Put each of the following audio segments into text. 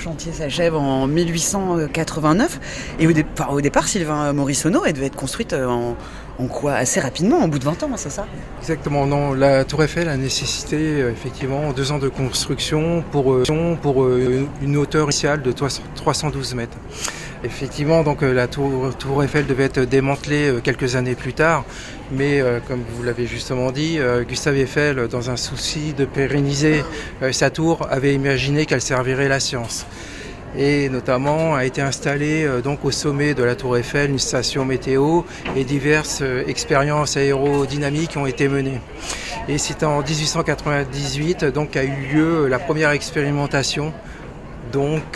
Le chantier s'achève en 1889 et au départ, Sylvain Morissonneau, elle devait être construite en quoi ? Assez rapidement, en bout de 20 ans, c'est ça ? Exactement, non. La Tour Eiffel a nécessité effectivement 2 ans de construction pour une hauteur initiale de 312 mètres. Effectivement, donc la Tour Eiffel devait être démantelée quelques années plus tard, mais comme vous l'avez justement dit, Gustave Eiffel, dans un souci de pérenniser sa tour, avait imaginé qu'elle servirait la science. Et notamment a été installée donc au sommet de la Tour Eiffel une station météo et diverses expériences aérodynamiques ont été menées. Et c'est en 1898 donc a eu lieu la première expérimentation donc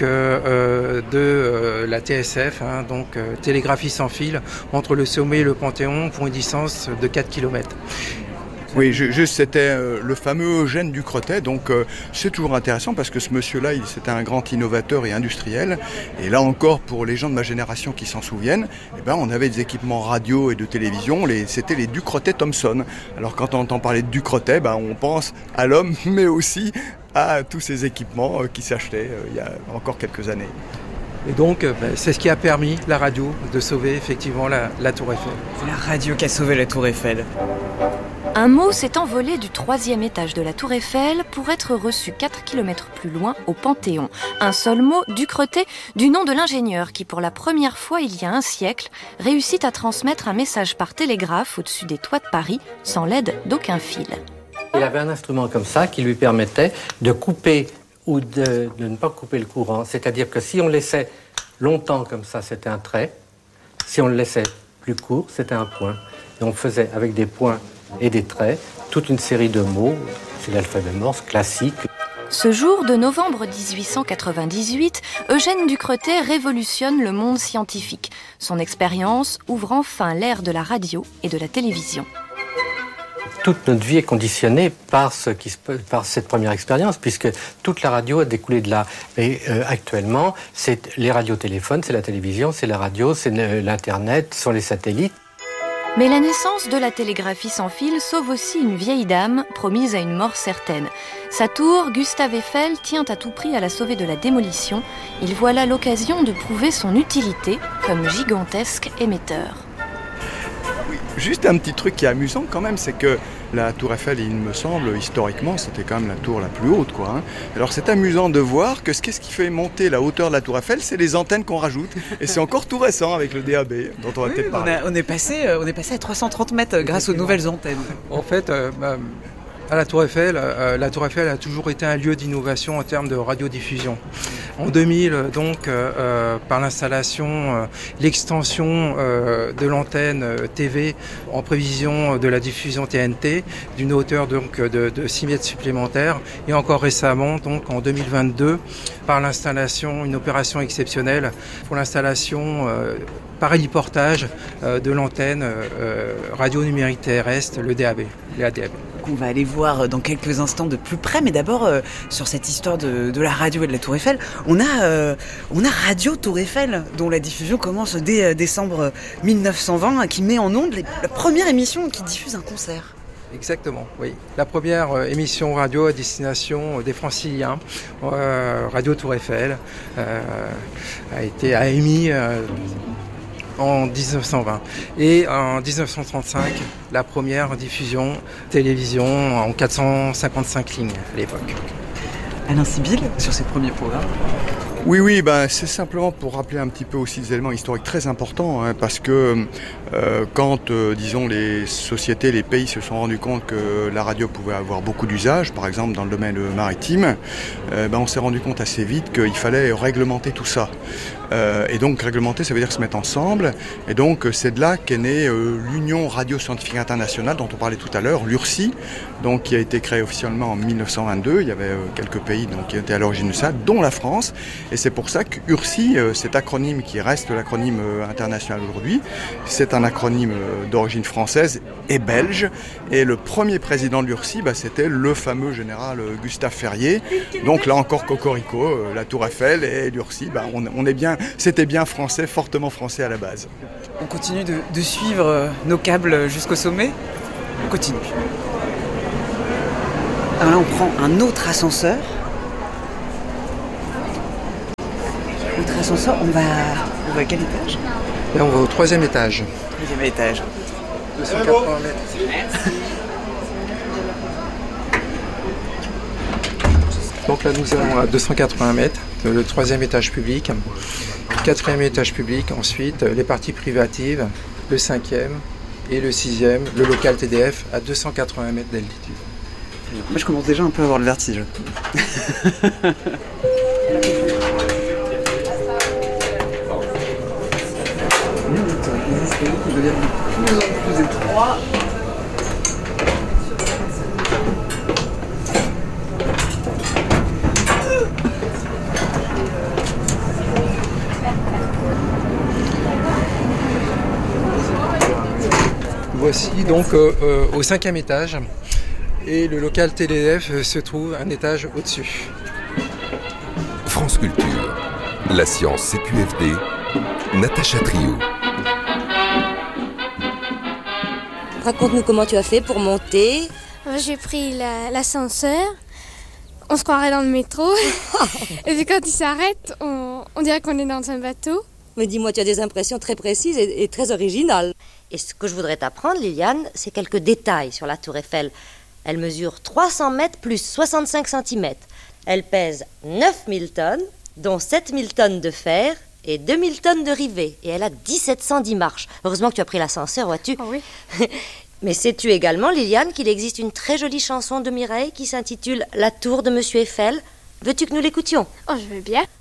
de la TSF, télégraphie sans fil, entre le sommet et le Panthéon pour une distance de 4 km. Oui, c'était le fameux Eugène Ducretet, donc c'est toujours intéressant parce que ce monsieur-là, c'était un grand innovateur et industriel. Et là encore, pour les gens de ma génération qui s'en souviennent, on avait des équipements radio et de télévision, c'était les Ducretet-Thomson. Alors quand on entend parler de Ducretet, on pense à l'homme, mais aussi à tous ces équipements qui s'achetaient il y a encore quelques années. Et donc, c'est ce qui a permis la radio de sauver effectivement la Tour Eiffel. C'est la radio qui a sauvé la Tour Eiffel. Un mot s'est envolé du 3e étage de la Tour Eiffel pour être reçu 4 km plus loin au Panthéon. Un seul mot, Ducretet, du nom de l'ingénieur qui, pour la première fois il y a un siècle, réussit à transmettre un message par télégraphe au-dessus des toits de Paris sans l'aide d'aucun fil. Il avait un instrument comme ça qui lui permettait de couper ou de ne pas couper le courant. C'est-à-dire que si on laissait longtemps comme ça, c'était un trait. Si on le laissait plus court, c'était un point. Et on faisait avec des points et des traits toute une série de mots. C'est l'alphabet morse classique. Ce jour de novembre 1898, Eugène Ducretet révolutionne le monde scientifique. Son expérience ouvre enfin l'ère de la radio et de la télévision. Toute notre vie est conditionnée par cette première expérience, puisque toute la radio a découlé de là. Et actuellement, c'est les radiotéléphones, c'est la télévision, c'est la radio, c'est l'Internet, ce sont les satellites. Mais la naissance de la télégraphie sans fil sauve aussi une vieille dame promise à une mort certaine. Sa tour, Gustave Eiffel, tient à tout prix à la sauver de la démolition. Il voit là l'occasion de prouver son utilité comme gigantesque émetteur. Juste un petit truc qui est amusant quand même, c'est que la Tour Eiffel, il me semble, historiquement, c'était quand même la tour la plus haute, quoi. Alors c'est amusant de voir que qu'est-ce qui fait monter la hauteur de la Tour Eiffel, c'est les antennes qu'on rajoute. Et c'est encore tout récent avec le DAB, dont on va peut-être parler. On est passé à 330 mètres grâce aux nouvelles antennes. En fait, à la Tour Eiffel a toujours été un lieu d'innovation en termes de radiodiffusion. En 2000, donc, par l'installation, l'extension de l'antenne TV en prévision de la diffusion TNT d'une hauteur donc de 6 mètres supplémentaires, et encore récemment, donc en 2022, par l'installation, une opération exceptionnelle pour l'installation par héliportage de l'antenne radio numérique terrestre, le DAB, les ADAB. On va aller voir dans quelques instants de plus près, mais d'abord sur cette histoire de la radio et de la Tour Eiffel, on a Radio Tour Eiffel, dont la diffusion commence dès décembre 1920, qui met en onde la première émission qui diffuse un concert. Exactement, oui. La première émission radio à destination des Franciliens, Radio Tour Eiffel, a émis en 1920. Et en 1935, la première diffusion télévision en 455 lignes à l'époque. Alain Sibyl, sur ses premiers programmes. Oui, c'est simplement pour rappeler un petit peu aussi des éléments historiques très importants, parce que quand, disons, les sociétés, les pays se sont rendus compte que la radio pouvait avoir beaucoup d'usages, par exemple dans le domaine maritime, on s'est rendu compte assez vite qu'il fallait réglementer tout ça. Et donc réglementer, ça veut dire se mettre ensemble. Et donc c'est de là qu'est née l'Union Radio Scientifique Internationale dont on parlait tout à l'heure, l'URSI, donc qui a été créée officiellement en 1922. Il y avait quelques pays donc, qui étaient à l'origine de ça, dont la France. Et c'est pour ça que URSI, cet acronyme qui reste l'acronyme international aujourd'hui, c'est un acronyme d'origine française et belge. Et le premier président de l'URSI, c'était le fameux général Gustave Ferrier. Donc là encore cocorico, la Tour Eiffel et l'URSI, on est bien. C'était bien français, fortement français à la base. On continue de suivre nos câbles jusqu'au sommet. On continue. Alors là, on prend un autre ascenseur. Notre ascenseur, on va à quel étage? Là, on va au 3e étage. 3e étage. 280 mètres. Donc là, nous allons à 280 mètres, le 3e étage public. 4e étage public, ensuite les parties privatives, le 5e et le 6e, le local TDF à 280 mètres d'altitude. Moi, je commence déjà un peu à avoir le vertige. Plus étroit. Voici donc au 5e étage et le local TDF se trouve un étage au-dessus. France Culture, la science CQFD, Natacha Trio. Raconte-nous comment tu as fait pour monter. J'ai pris l'ascenseur, on se croirait dans le métro, et puis quand il s'arrête, on dirait qu'on est dans un bateau. Mais dis-moi, tu as des impressions très précises et très originales. Et ce que je voudrais t'apprendre, Liliane, c'est quelques détails sur la Tour Eiffel. Elle mesure 300 mètres plus 65 cm. Elle pèse 9000 tonnes, dont 7000 tonnes de fer et 2000 tonnes de rivets. Et elle a 1710 marches. Heureusement que tu as pris l'ascenseur, vois-tu. Oh oui. Mais sais-tu également, Liliane, qu'il existe une très jolie chanson de Mireille qui s'intitule « La tour de Monsieur Eiffel ». Veux-tu que nous l'écoutions? Oh, je veux bien.